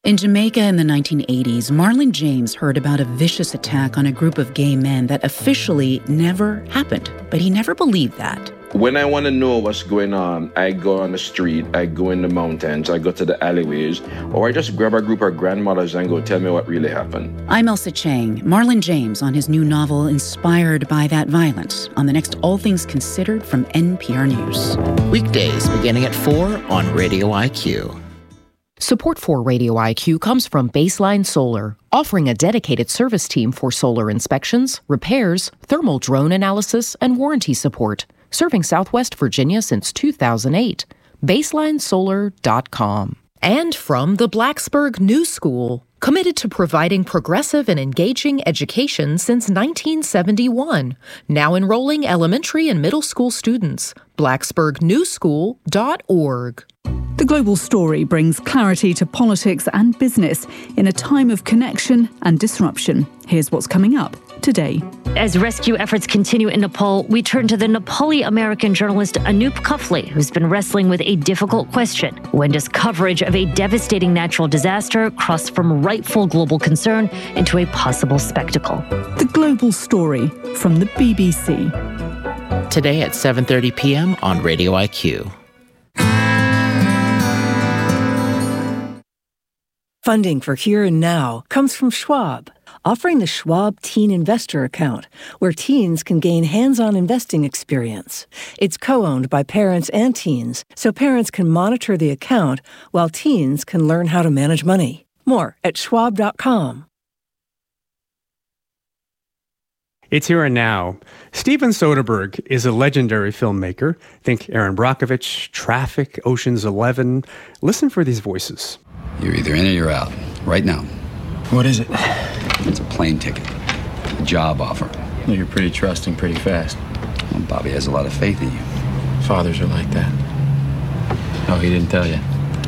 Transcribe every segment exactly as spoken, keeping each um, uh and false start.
In Jamaica in the nineteen eighties, Marlon James heard about a vicious attack on a group of gay men that officially never happened, but he never believed that. When I want to know what's going on, I go on the street, I go in the mountains, I go to the alleyways, or I just grab a group of grandmothers and go tell me what really happened. I'm Elsa Chang. Marlon James on his new novel Inspired by That Violence on the next All Things Considered from N P R News. Weekdays beginning at four on Radio I Q. Support for Radio I Q comes from Baseline Solar, offering a dedicated service team for solar inspections, repairs, thermal drone analysis, and warranty support, serving Southwest Virginia since two thousand eight. baseline solar dot com. And from the Blacksburg New School, committed to providing progressive and engaging education since nineteen seventy-one. Now enrolling elementary and middle school students. blacksburg new school dot org. The Global Story brings clarity to politics and business in a time of connection and disruption. Here's what's coming up today. As rescue efforts continue in Nepal, we turn to the Nepali-American journalist Anup Kufley, who's been wrestling with a difficult question. When does coverage of a devastating natural disaster cross from rightful global concern into a possible spectacle? The Global Story from the B B C. Today at seven thirty p.m. on Radio I Q. Funding for Here and Now comes from Schwab, offering the Schwab Teen Investor Account, where teens can gain hands-on investing experience. It's co-owned by parents and teens, so parents can monitor the account while teens can learn how to manage money. More at schwab dot com. It's Here and Now. Steven Soderbergh is a legendary filmmaker. Think Aaron Brockovich, Traffic, Ocean's Eleven. Listen for these voices. You're either in or you're out, right now. What is it? It's a plane ticket, a job offer. Well, you're pretty trusting pretty fast. Well, Bobby has a lot of faith in you. Fathers are like that. Oh, he didn't tell you.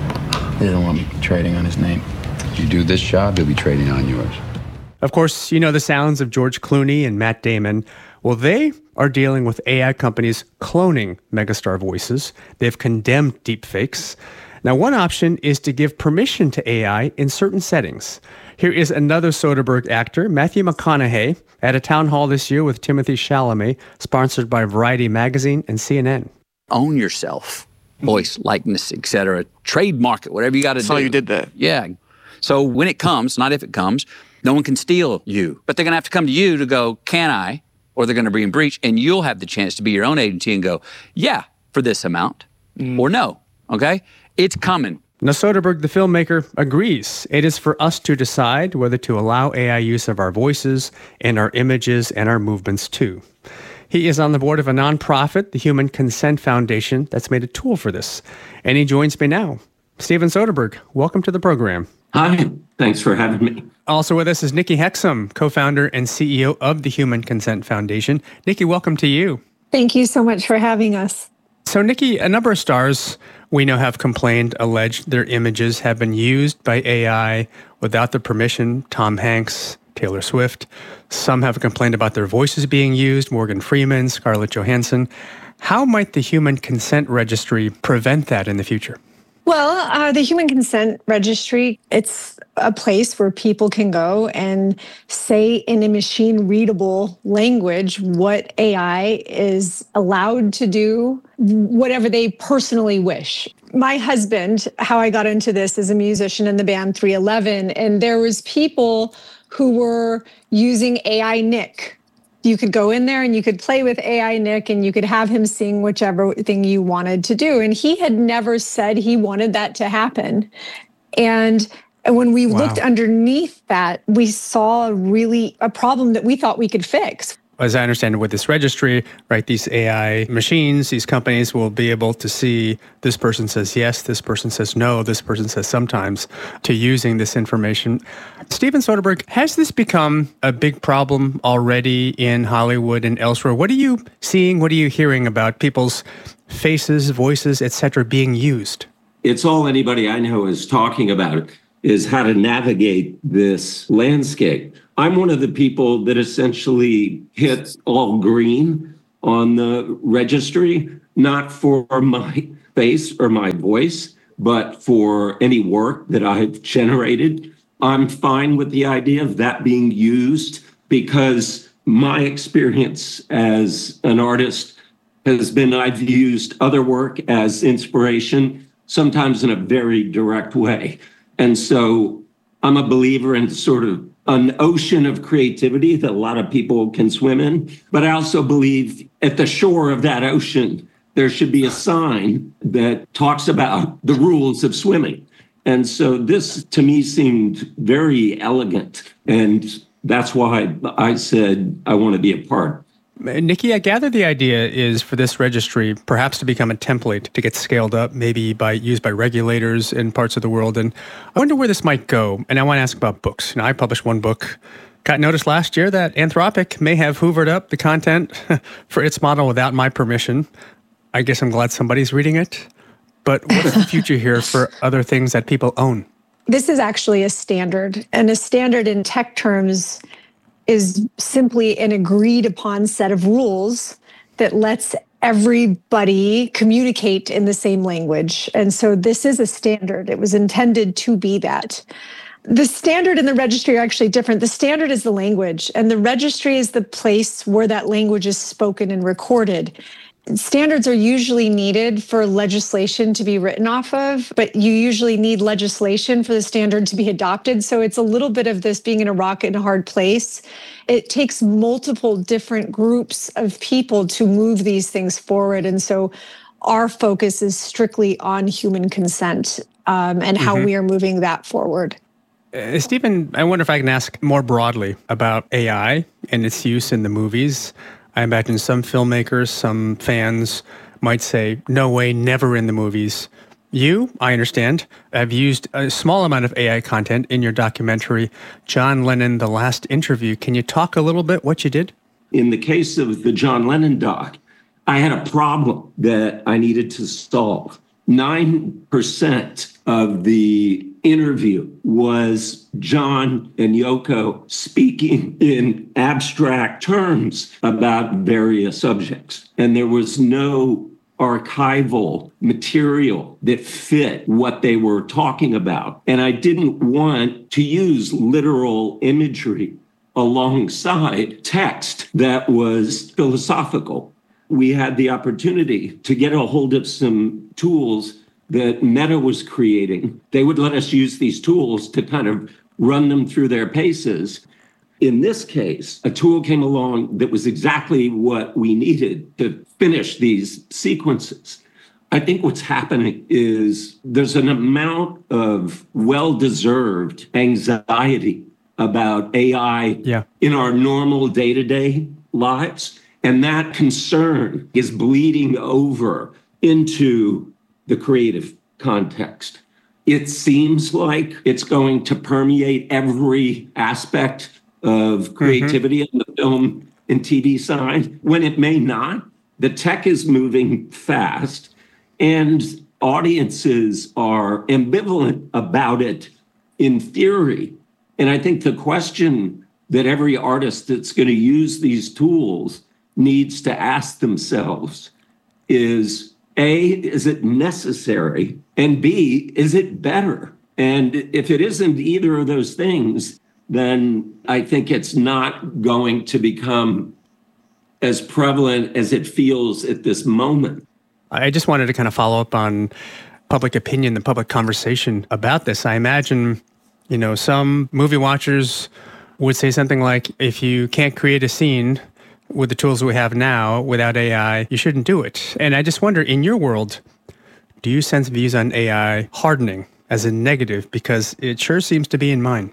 He doesn't want me trading on his name. If you do this job, he'll be trading on yours. Of course, you know the sounds of George Clooney and Matt Damon. Well, they are dealing with A I companies cloning megastar voices. They've condemned deepfakes. Now, one option is to give permission to A I in certain settings. Here is another Soderbergh actor, Matthew McConaughey, at a town hall this year with Timothée Chalamet, sponsored by Variety Magazine and C N N. Own yourself, voice, likeness, et cetera. Trademark it, whatever you got to do. Saw you did that. Yeah. So when it comes, not if it comes, no one can steal you. But they're going to have to come to you to go, can I? Or they're going to be in breach, and you'll have the chance to be your own agency and go, yeah, for this amount, mm. or no, okay? It's coming. Now, Soderbergh, the filmmaker, agrees. It is for us to decide whether to allow A I use of our voices and our images and our movements too. He is on the board of a nonprofit, the Human Consent Foundation, that's made a tool for this. And he joins me now. Steven Soderbergh, welcome to the program. Hi, thanks for having me. Also with us is Nikki Hexum, co-founder and C E O of the Human Consent Foundation. Nikki, welcome to you. Thank you so much for having us. So, Nikki, a number of stars we know have complained, alleged their images have been used by A I without the permission. Tom Hanks, Taylor Swift. Some have complained about their voices being used, Morgan Freeman, Scarlett Johansson. How might the Human Consent Registry prevent that in the future? Well, uh, the Human Consent Registry, it's a place where people can go and say in a machine-readable language what A I is allowed to do, whatever they personally wish. My husband, how I got into this is a musician in the band three eleven, and there was people who were using A I Nick. You could go in there and you could play with A I Nick and you could have him sing whichever thing you wanted to do. And he had never said he wanted that to happen. And when we wow. looked underneath that, we saw really a problem that we thought we could fix. As I understand it, with this registry, right, these A I machines, these companies will be able to see this person says yes, this person says no, this person says sometimes, to using this information. Steven Soderbergh, has this become a big problem already in Hollywood and elsewhere? What are you seeing, what are you hearing about people's faces, voices, et cetera being used? It's all anybody I know is talking about is how to navigate this landscape. I'm one of the people that essentially hit all green on the registry, not for my face or my voice, but for any work that I've generated, I'm fine with the idea of that being used, because my experience as an artist has been I've used other work as inspiration, sometimes in a very direct way. And so I'm a believer in sort of an ocean of creativity that a lot of people can swim in. But I also believe at the shore of that ocean, there should be a sign that talks about the rules of swimming. And so this, to me, seemed very elegant. And that's why I said I want to be a part. Nikki, I gather the idea is for this registry perhaps to become a template to get scaled up, maybe by used by regulators in parts of the world. And I wonder where this might go. And I want to ask about books. You know, I published one book. Got noticed last year that Anthropic may have hoovered up the content for its model without my permission. I guess I'm glad somebody's reading it. But what's the future here for other things that people own? This is actually a standard. And a standard in tech terms is simply an agreed upon set of rules that lets everybody communicate in the same language. And so this is a standard. It was intended to be that. The standard and the registry are actually different. The standard is the language, and the registry is the place where that language is spoken and recorded. Standards are usually needed for legislation to be written off of, but you usually need legislation for the standard to be adopted. So it's a little bit of this being in a rock and a hard place. It takes multiple different groups of people to move these things forward. And so our focus is strictly on human consent um, and how mm-hmm. we are moving that forward. Uh, Stephen, I wonder if I can ask more broadly about A I and its use in the movies. I imagine some filmmakers, some fans might say, no way, never in the movies. You, I understand, have used a small amount of A I content in your documentary, John Lennon, The Last Interview. Can you talk a little bit what you did? In the case of the John Lennon doc, I had a problem that I needed to solve. Nine percent of the interview was John and Yoko speaking in abstract terms about various subjects. And there was no archival material that fit what they were talking about. And I didn't want to use literal imagery alongside text that was philosophical. We had the opportunity to get a hold of some tools that Meta was creating. They would let us use these tools to kind of run them through their paces. In this case, a tool came along that was exactly what we needed to finish these sequences. I think what's happening is there's an amount of well-deserved anxiety about A I yeah. in our normal day-to-day lives. And that concern is bleeding over into the creative context. It seems like it's going to permeate every aspect of creativity mm-hmm. on the film and T V side, when it may not. The tech is moving fast, and audiences are ambivalent about it in theory. And I think the question that every artist that's going to use these tools needs to ask themselves is, A, is it necessary? And B, is it better? And if it isn't either of those things, then I think it's not going to become as prevalent as it feels at this moment. I just wanted to kind of follow up on public opinion, the public conversation about this. I imagine, you know, some movie watchers would say something like, if you can't create a scene with the tools we have now without A I, you shouldn't do it. And I just wonder, in your world, do you sense views on A I hardening as a negative? Because it sure seems to be in mine.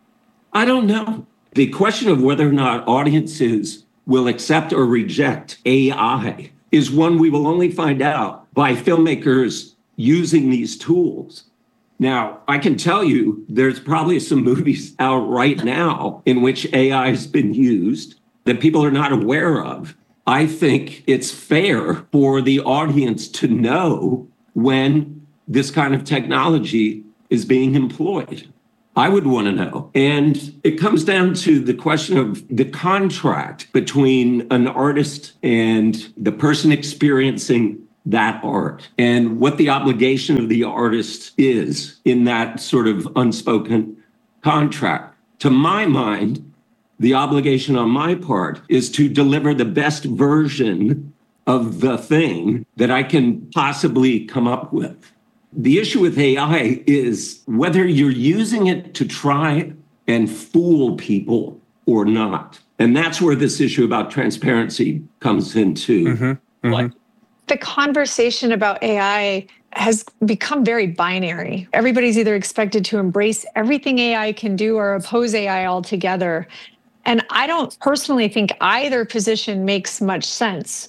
I don't know. The question of whether or not audiences will accept or reject A I is one we will only find out by filmmakers using these tools. Now, I can tell you there's probably some movies out right now in which A I has been used that people are not aware of. I think it's fair for the audience to know when this kind of technology is being employed. I would want to know. And it comes down to the question of the contract between an artist and the person experiencing that art and what the obligation of the artist is in that sort of unspoken contract. To my mind, the obligation on my part is to deliver the best version of the thing that I can possibly come up with. The issue with A I is whether you're using it to try and fool people or not. And that's where this issue about transparency comes into mm-hmm, play. Mm-hmm. The conversation about A I has become very binary. Everybody's either expected to embrace everything A I can do or oppose A I altogether. And I don't personally think either position makes much sense.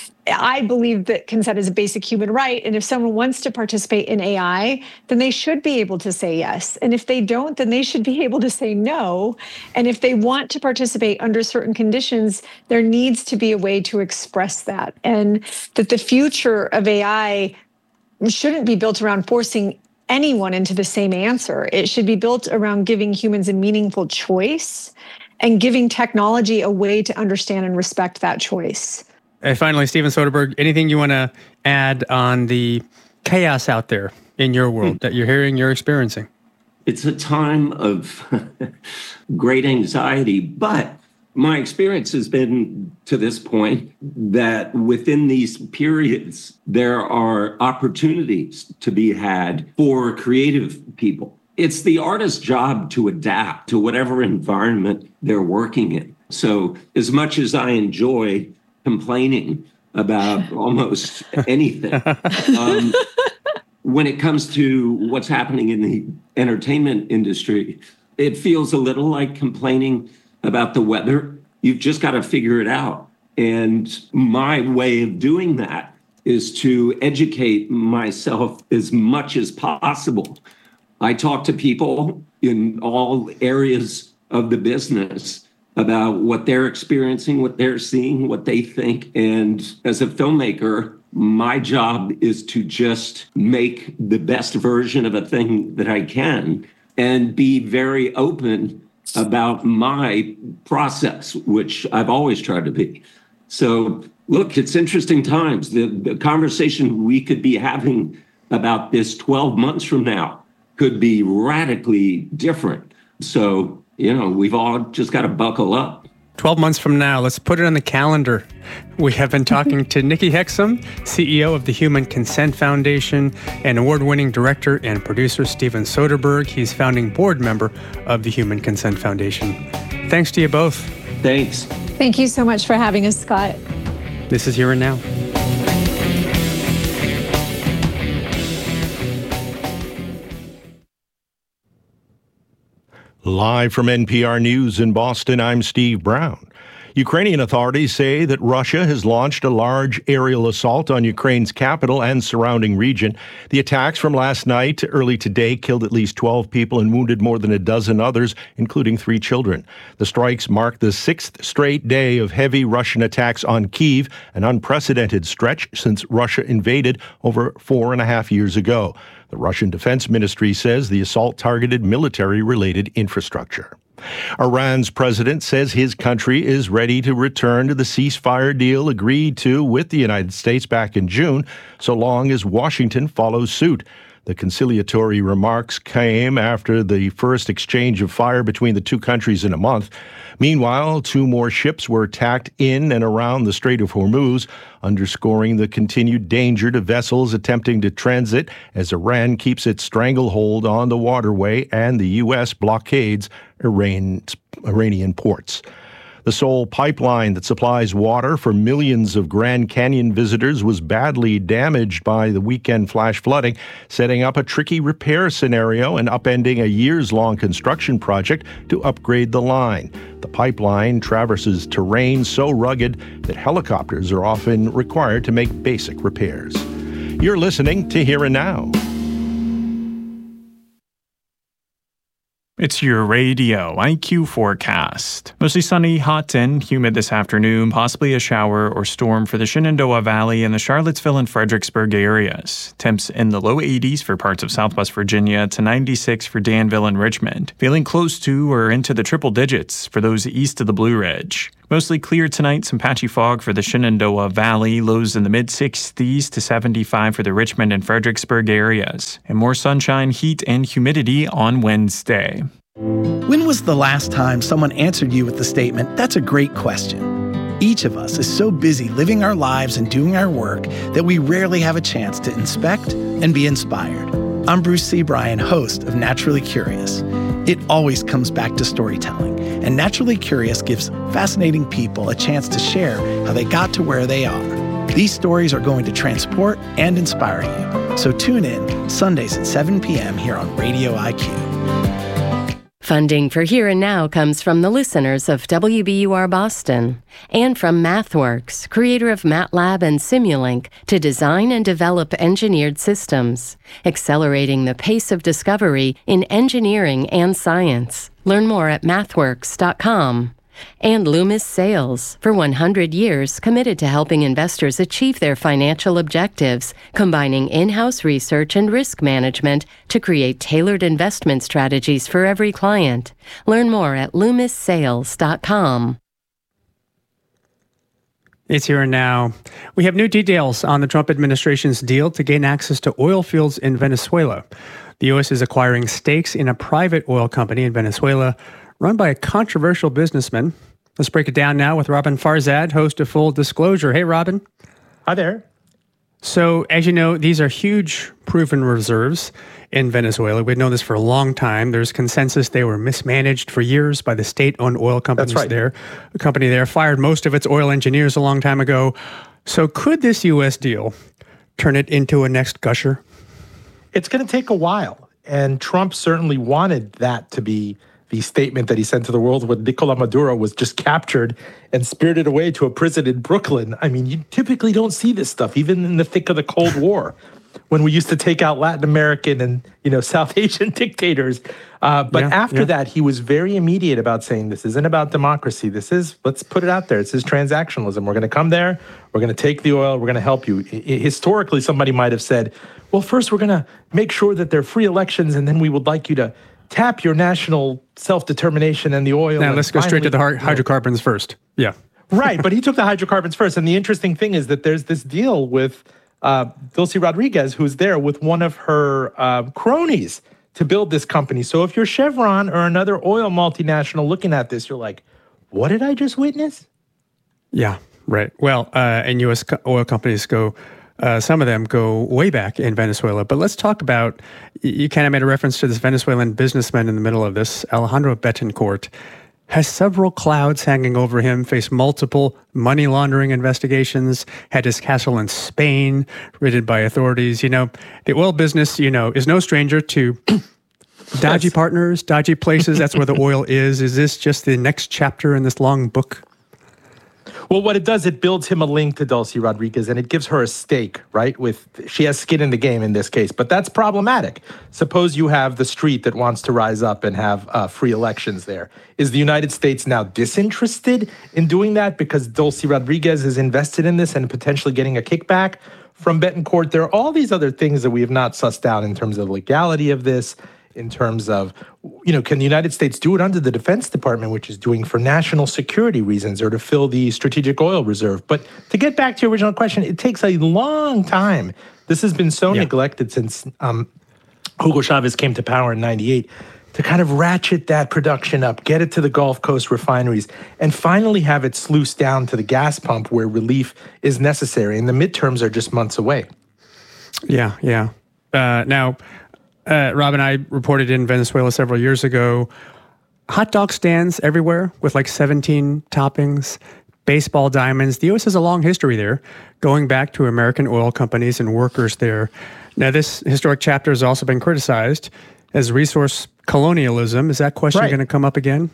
I believe that consent is a basic human right. And if someone wants to participate in A I, then they should be able to say yes. And if they don't, then they should be able to say no. And if they want to participate under certain conditions, there needs to be a way to express that. And that the future of A I shouldn't be built around forcing anyone into the same answer. It should be built around giving humans a meaningful choice and giving technology a way to understand and respect that choice. And finally, Steven Soderbergh, anything you want to add on the chaos out there in your world that you're hearing, you're experiencing? It's a time of great anxiety, but my experience has been to this point that within these periods, there are opportunities to be had for creative people. It's the artist's job to adapt to whatever environment they're working in. So as much as I enjoy complaining about almost anything, um, when it comes to what's happening in the entertainment industry, it feels a little like complaining about the weather. You've just got to figure it out. And my way of doing that is to educate myself as much as possible. I talk to people in all areas of the business about what they're experiencing, what they're seeing, what they think. And as a filmmaker, my job is to just make the best version of a thing that I can and be very open about my process, which I've always tried to be. So look, it's interesting times. The, the conversation we could be having about this twelve months from now could be radically different. So, you know, we've all just got to buckle up. twelve months from now, let's put it on the calendar. We have been talking to Nikki Hexum, C E O of the Human Consent Foundation, and award-winning director and producer Steven Soderbergh. He's founding board member of the Human Consent Foundation. Thanks to you both. Thanks. Thank you so much for having us, Scott. This is Here and Now. Live from N P R News in Boston, I'm Steve Brown. Ukrainian authorities say that Russia has launched a large aerial assault on Ukraine's capital and surrounding region. The attacks from last night early today killed at least twelve people and wounded more than a dozen others, including three children. The strikes mark the sixth straight day of heavy Russian attacks on Kyiv, an unprecedented stretch since Russia invaded over four and a half years ago. The Russian Defense Ministry says the assault targeted military-related infrastructure. Iran's president says his country is ready to return to the ceasefire deal agreed to with the United States back in June, so long as Washington follows suit. The conciliatory remarks came after the first exchange of fire between the two countries in a month. Meanwhile, two more ships were tacked in and around the Strait of Hormuz, underscoring the continued danger to vessels attempting to transit as Iran keeps its stranglehold on the waterway and the U S blockades Iran, Iranian ports. The sole pipeline that supplies water for millions of Grand Canyon visitors was badly damaged by the weekend flash flooding, setting up a tricky repair scenario and upending a years-long construction project to upgrade the line. The pipeline traverses terrain so rugged that helicopters are often required to make basic repairs. You're listening to Here and Now. It's your radio I Q forecast. Mostly sunny, hot, and humid this afternoon, possibly a shower or storm for the Shenandoah Valley and the Charlottesville and Fredericksburg areas. Temps in the low eighties for parts of Southwest Virginia to ninety-six for Danville and Richmond. Feeling close to or into the triple digits for those east of the Blue Ridge. Mostly clear tonight, some patchy fog for the Shenandoah Valley, lows in the mid-sixties to seventy-five for the Richmond and Fredericksburg areas, and more sunshine, heat, and humidity on Wednesday. When was the last time someone answered you with the statement, "That's a great question"? Each of us is so busy living our lives and doing our work that we rarely have a chance to inspect and be inspired. I'm Bruce C. Bryan, host of Naturally Curious. It always comes back to storytelling, and Naturally Curious gives fascinating people a chance to share how they got to where they are. These stories are going to transport and inspire you. So tune in Sundays at seven p.m. here on Radio I Q. Funding for Here and Now comes from the listeners of W B U R Boston and from MathWorks, creator of MATLAB and Simulink, to design and develop engineered systems, accelerating the pace of discovery in engineering and science. Learn more at mathworks dot com. And Loomis Sales, for one hundred years committed to helping investors achieve their financial objectives, combining in-house research and risk management to create tailored investment strategies for every client. Learn more at loomis sales dot com. It's Here and Now. We have new details on the Trump administration's deal to gain access to oil fields in Venezuela. The U S is acquiring stakes in a private oil company in Venezuela run by a controversial businessman. Let's break it down now with Robin Farzad, host of Full Disclosure. Hey, Robin. Hi there. So, as you know, these are huge proven reserves in Venezuela. We've known this for a long time. There's consensus they were mismanaged for years by the state-owned oil companies right. there. The company there fired most of its oil engineers a long time ago. So could this U S deal turn it into a next gusher? It's going to take a while. And Trump certainly wanted that to be the statement that he sent to the world when Nicolas Maduro was just captured and spirited away to a prison in Brooklyn. I mean, you typically don't see this stuff, even in the thick of the Cold War, when we used to take out Latin American and, you know, South Asian dictators. Uh, but yeah, after yeah. that, he was very immediate about saying, this isn't about democracy. This is, let's put it out there. This is transactionalism. We're going to come there. We're going to take the oil. We're going to help you. I- historically, somebody might have said, well, first, we're going to make sure that there are free elections, and then we would like you to tap your national self-determination and the oil. Now, let's go finally, straight to the hy- hydrocarbons first. Yeah. Right, but he took the hydrocarbons first. And the interesting thing is that there's this deal with uh, Dulce Rodriguez, who's there with one of her uh, cronies to build this company. So if you're Chevron or another oil multinational looking at this, you're like, what did I just witness? Yeah, right. Well, uh, and U S co- oil companies go... Uh, some of them go way back in Venezuela. But let's talk about, you kind of made a reference to this Venezuelan businessman in the middle of this, Alejandro Betancourt, has several clouds hanging over him, faced multiple money laundering investigations, had his castle in Spain raided by authorities. You know, the oil business, you know, is no stranger to dodgy yes. partners, dodgy places. That's where the oil is. Is this just the next chapter in this long book? Well, what it does, it builds him a link to Dulce Rodriguez, and it gives her a stake, right? With she has skin in the game in this case, but that's problematic. Suppose you have the street that wants to rise up and have uh, free elections there. Is the United States now disinterested in doing that because Dulce Rodriguez is invested in this and potentially getting a kickback from Betancourt? There are all these other things that we have not sussed out in terms of legality of this, in terms of, you know, can the United States do it under the Defense Department, which is doing for national security reasons or to fill the strategic oil reserve? But to get back to your original question, it takes a long time. This has been so yeah. neglected since um, Hugo Chavez came to power in ninety-eight to kind of ratchet that production up, get it to the Gulf Coast refineries, and finally have it sluiced down to the gas pump where relief is necessary. And the midterms are just months away. Yeah, yeah. Uh, now, Uh, Rob and I reported in Venezuela several years ago, hot dog stands everywhere with like seventeen toppings, baseball diamonds. The U S has a long history there, going back to American oil companies and workers there. Now, this historic chapter has also been criticized as resource colonialism. Is that question right. going to come up again?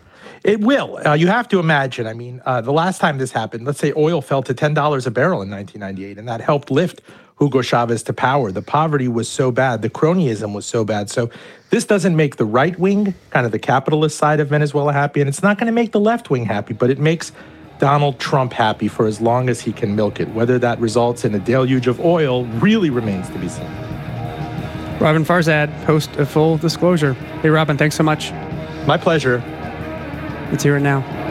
It will. Uh, you have to imagine, I mean, uh, the last time this happened, let's say oil fell to ten dollars a barrel in nineteen ninety-eight, and that helped lift Hugo Chavez to power. The poverty was so bad. The cronyism was so bad. So this doesn't make the right wing, kind of the capitalist side of Venezuela, happy, and it's not going to make the left wing happy, but it makes Donald Trump happy for as long as he can milk it. Whether that results in a deluge of oil really remains to be seen. Robin Farzad, host of Full Disclosure. Hey, Robin, thanks so much. My pleasure. It's Here and Now.